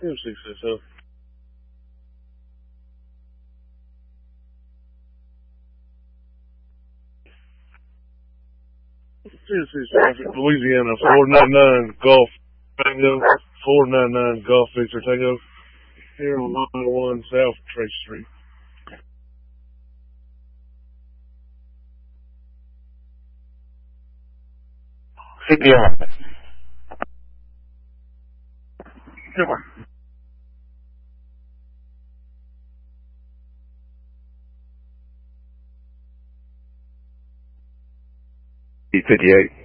MC says so. Tennessee traffic, Louisiana, 499 Gulf Tango, 499 Gulf Victor Tango, here on 901 South Trace Street. CPR. Super. E58.